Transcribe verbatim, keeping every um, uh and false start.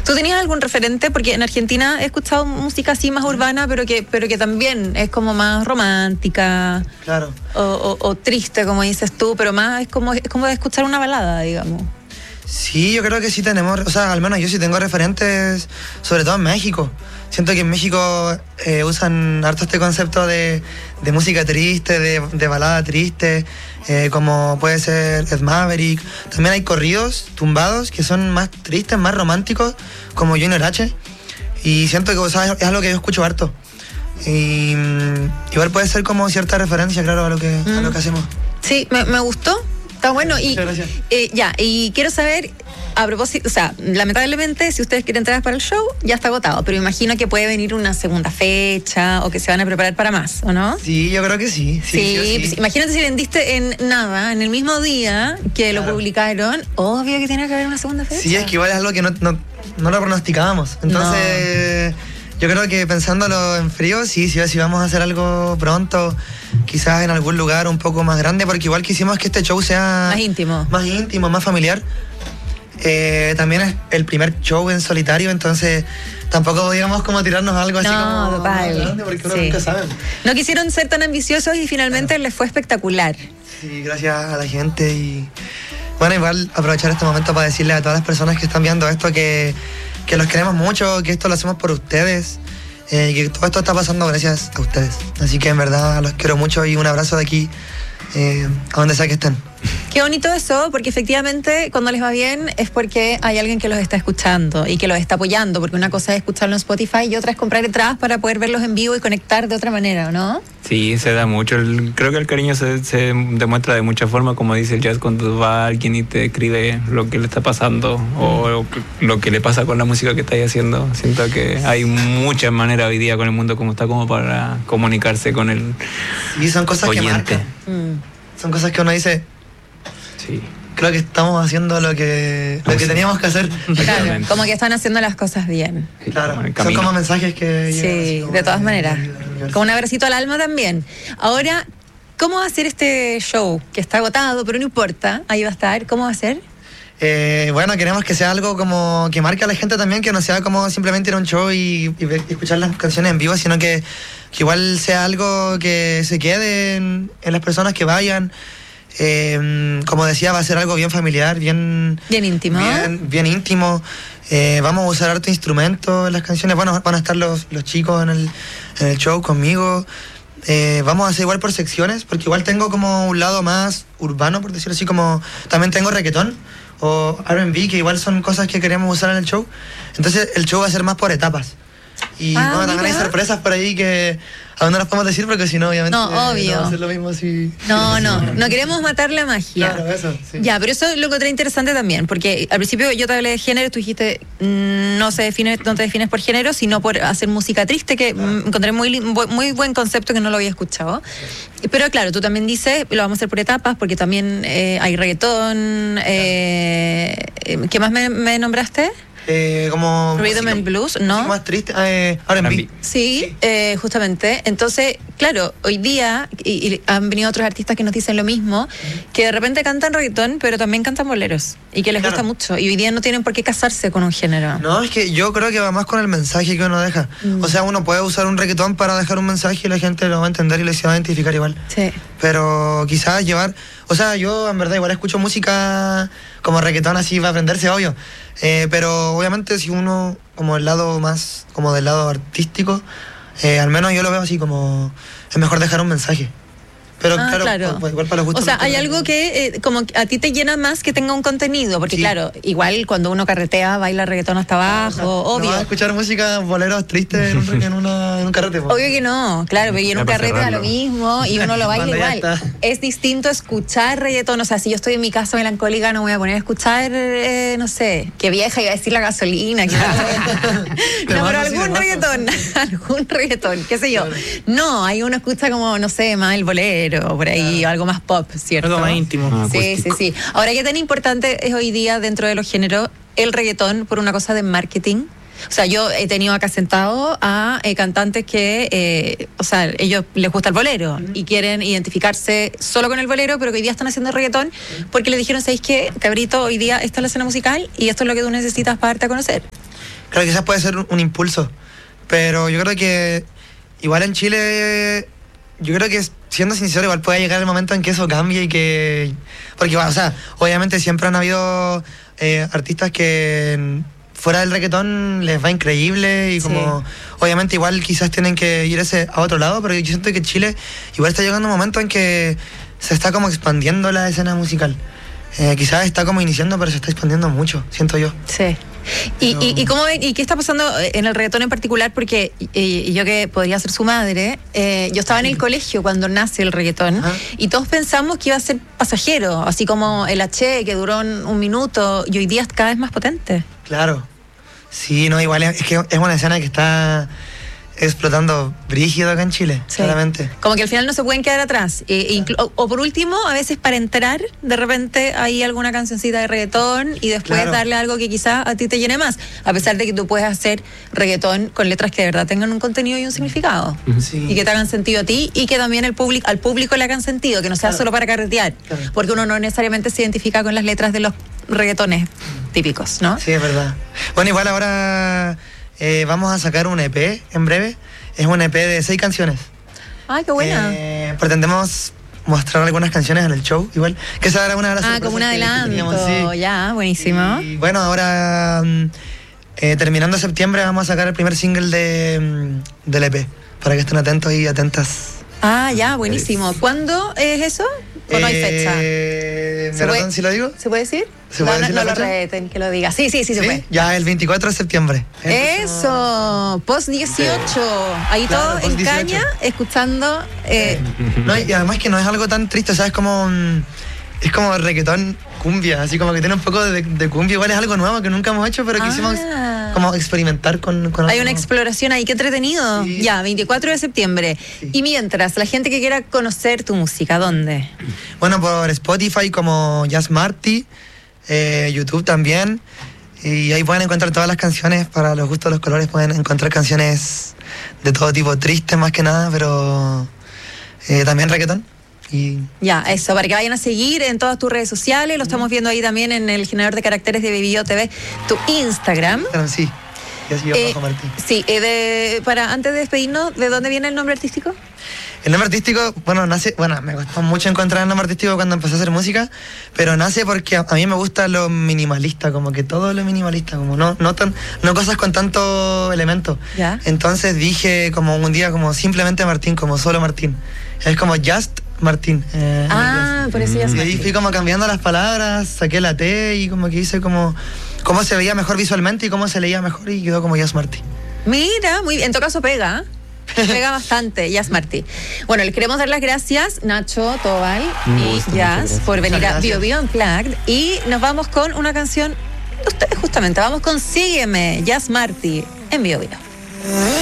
¿Tú tenías algún referente? Porque en Argentina he escuchado música así más urbana, pero que, pero que también es como más romántica. Claro. O, o, o triste, como dices tú, pero más es como, es como de escuchar una balada, digamos. Sí, yo creo que sí tenemos, o sea, al menos yo sí tengo referentes, sobre todo en México. Siento que en México eh, usan harto este concepto de, de música triste, de, de balada triste, eh, como puede ser Ed Maverick. También hay corridos tumbados que son más tristes, más románticos, como Junior H. Y siento que, o sea, es algo que yo escucho harto. Y um, igual puede ser como cierta referencia, claro, a lo que, mm. a lo que hacemos. Sí, me, me gustó. Está bueno. Y eh, ya, y quiero saber, a propósito, o sea, lamentablemente, si ustedes quieren entrar para el show, ya está agotado, pero imagino que puede venir una segunda fecha o que se van a preparar para más, ¿o no? Sí, yo creo que sí. Sí, sí, sí, sí. Pues, imagínate si vendiste en nada, en el mismo día que claro. lo publicaron, obvio que tiene que haber una segunda fecha. Sí, es que igual es algo que no, no, no lo pronosticábamos. Entonces, no. yo creo que pensándolo en frío, sí, sí, sí vamos a hacer algo pronto. Quizás en algún lugar un poco más grande, porque igual quisimos que este show sea más íntimo, más íntimo, más familiar. Eh, también es el primer show en solitario, entonces tampoco podíamos como tirarnos algo así no, como total. más grande, porque uno sí. nunca sabe. No quisieron ser tan ambiciosos y finalmente claro. les fue espectacular. Sí, gracias a la gente y bueno, igual aprovechar este momento para decirle a todas las personas que están viendo esto que, que los queremos mucho, que esto lo hacemos por ustedes. Eh, que todo esto está pasando gracias a ustedes. Así que en verdad los quiero mucho y un abrazo de aquí eh, a donde sea que estén. Qué bonito eso, porque efectivamente cuando les va bien es porque hay alguien que los está escuchando y que los está apoyando, porque una cosa es escucharlo en Spotify y otra es comprar entradas para poder verlos en vivo y conectar de otra manera, ¿no? Sí, se da mucho. El, creo que el cariño se, se demuestra de muchas formas, como dice el jazz, cuando va alguien y te escribe lo que le está pasando o lo que le pasa con la música que estáis haciendo. Siento que hay muchas maneras hoy día con el mundo como está, como para comunicarse con el y son cosas oyente. Que marcan. Mm. Son cosas que uno dice... Sí. Creo que estamos haciendo lo que lo que teníamos que hacer. Claro, como que están haciendo las cosas bien. Claro, son como mensajes que... Sí, como de todas maneras. Como un abracito al alma también. Ahora, ¿cómo va a ser este show? Que está agotado, pero no importa. Ahí va a estar. ¿Cómo va a ser? Eh, bueno, queremos que sea algo como que marque a la gente también, que no sea como simplemente ir a un show y, y, y escuchar las canciones en vivo, sino que, que igual sea algo que se quede en, en las personas que vayan. Eh, como decía, va a ser algo bien familiar, bien... Bien íntimo. Bien, bien íntimo. Eh, vamos a usar harto instrumento en las canciones. Bueno, van a estar los, los chicos en el, en el show conmigo. Eh, vamos a hacer igual por secciones, porque igual tengo como un lado más urbano, por decirlo así, como también tengo reggaetón o R and B, que igual son cosas que queremos usar en el show. Entonces el show va a ser más por etapas. Y ah, bueno, también hay sorpresas por ahí que aún no las podemos decir porque si no, obviamente no, obvio. no va a ser lo mismo si... No, no, no queremos matar la magia. Claro, eso, sí. Ya, pero eso lo encontré interesante también, porque al principio yo te hablé de género, tú dijiste mmm, no se define, no te defines por género, sino por hacer música triste, que claro. mmm, encontré muy, muy buen concepto que no lo había escuchado. Pero claro, tú también dices, lo vamos a hacer por etapas, porque también eh, hay reggaetón, eh, ¿qué más me, me nombraste? Eh, como Rhythm and Blues, ¿no? Más triste, eh, R and B. Sí, sí. Eh, justamente. Entonces, claro, hoy día y, y han venido otros artistas que nos dicen lo mismo, que de repente cantan reggaetón, pero también cantan boleros y que les claro. gusta mucho. Y hoy día no tienen por qué casarse con un género. No, es que yo creo que va más con el mensaje que uno deja. Mm. O sea, uno puede usar un reggaetón para dejar un mensaje y la gente lo va a entender y lo se va a identificar igual. Sí. Pero quizás llevar... O sea, yo en verdad igual escucho música como reggaetón así para aprenderse, obvio. Eh, pero obviamente si uno, como el lado más, como del lado artístico, eh, al menos yo lo veo así como, es mejor dejar un mensaje. Pero ah, claro, claro. Pues, igual para los gustos. O sea, hay algo que eh, como a ti te llena más que tenga un contenido, porque sí. claro, igual cuando uno carretea, baila reggaetón hasta abajo, no, no, obvio. No vas a escuchar música, boleros tristes en un, en una, en un carrete. Pues. Obvio que no, claro, pero en un carrete da lo mismo y uno lo baila igual. Es distinto escuchar reggaetón, o sea, si yo estoy en mi casa melancólica no me voy a poner a escuchar, eh, no sé, qué vieja iba a decir la gasolina. Que no, pero algún reggaetón, algún reggaetón, qué sé yo. Claro. No, ahí uno escucha como, no sé, más el bolero, por ahí, claro. algo más pop, ¿cierto? Algo más íntimo. Ah, sí, sí, sí. Ahora, ¿qué tan importante es hoy día dentro de los géneros el reggaetón por una cosa de marketing? O sea, yo he tenido acá sentado a eh, cantantes que, eh, o sea, ellos les gusta el bolero uh-huh. y quieren identificarse solo con el bolero, pero que hoy día están haciendo reggaetón porque les dijeron, ¿sabéis qué, cabrito? Hoy día esta es la escena musical y esto es lo que tú necesitas para darte a conocer. Creo que quizás puede ser un, un impulso. Pero yo creo que igual en Chile, yo creo que siendo sincero, igual puede llegar el momento en que eso cambie y que... Porque, o sea, obviamente siempre han habido eh, artistas que fuera del reggaetón les va increíble y como... Sí. Obviamente igual quizás tienen que ir ese, a otro lado, pero yo siento que Chile igual está llegando un momento en que se está como expandiendo la escena musical. Eh, quizás está como iniciando, pero se está expandiendo mucho, siento yo. Sí. ¿Y, y, y, cómo, ¿Y qué está pasando en el reggaetón en particular? Porque y, y yo que podría ser su madre, eh, yo estaba en el colegio cuando nace el reggaetón. Ajá. Y todos pensamos que iba a ser pasajero, así como el H que duró un, un minuto y hoy día es cada vez más potente. Claro. Sí, no, igual es, es que es una escena que está explotando brígido acá en Chile, sí. Claramente. Como que al final no se pueden quedar atrás. E, o, o por último, a veces para entrar, de repente hay alguna cancioncita de reggaetón y después claro. darle algo que quizás a ti te llene más, a pesar de que tú puedes hacer reggaetón con letras que de verdad tengan un contenido y un significado. Sí. Y que te hagan sentido a ti y que también el público, al público le hagan sentido, que no sea claro. solo para carretear. Claro. Porque uno no necesariamente se identifica con las letras de los reggaetones típicos, ¿no? Sí, es verdad. Bueno, igual ahora... Eh, vamos a sacar un E P en breve. Es un E P de seis canciones. ¡Ay, qué buena! Eh, pretendemos mostrar algunas canciones en el show, igual. Que esa era una de las Ah, como un adelanto. Sí. Ya, buenísimo. Y bueno, ahora eh, terminando septiembre vamos a sacar el primer single de, del E P. Para que estén atentos y atentas. Ah, ya, buenísimo. ¿Cuándo es eso? ¿O no hay fecha? Eh, ¿Me puede, si lo digo? ¿Se puede decir? ¿Se puede no, decir no, la no lo reten, que lo diga. Sí, sí, sí, se ¿Sí? puede. Ya, el veinticuatro de septiembre. Eso, post dieciocho. Ahí claro, todo en dieciocho. Caña, escuchando. Eh. No, y además que no es algo tan triste, o sea, es como... Es como reggaetón cumbia, así como que tiene un poco de, de cumbia. Igual es algo nuevo que nunca hemos hecho, pero ah. quisimos como experimentar con, con Hay una nuevo. Exploración ahí, qué entretenido. Sí. Ya, veinticuatro de septiembre. Sí. Y mientras, la gente que quiera conocer tu música, ¿dónde? Bueno, por Spotify como Jazz Marty, eh, YouTube también. Y ahí pueden encontrar todas las canciones para los gustos, los colores. Pueden encontrar canciones de todo tipo, tristes más que nada, pero eh, también reggaetón. Y... Ya, eso, para que vayan a seguir en todas tus redes sociales. Lo estamos viendo ahí también en el generador de caracteres de Vivió T V, tu Instagram. Sí, y así yo eh, bajo Martín. Sí, eh, de, para antes de despedirnos, ¿de dónde viene el nombre artístico? El nombre artístico, bueno, nace, bueno, me costó mucho encontrar el nombre artístico cuando empecé a hacer música, pero nace porque a, a mí me gusta lo minimalista, como que todo lo minimalista, como no, no tan, no cosas con tanto elemento. ¿Ya? Entonces dije como un día como simplemente Martín, como solo Martín. Es como Just Martín. Eh, ah, por eso ya Y ahí fui como cambiando las palabras, saqué la T y como que hice como cómo se veía mejor visualmente y cómo se leía mejor y quedó como Just Martín. Mira, muy bien. En todo caso pega, ¿eh? Pega bastante, Jazz Martí. Bueno, le queremos dar las gracias, Nacho, Tobal y gusto, Jazz, por venir a Bio Bio Unplugged. Y nos vamos con una canción, ustedes justamente, vamos con Sígueme, Jazz Martí, en Bio Bio.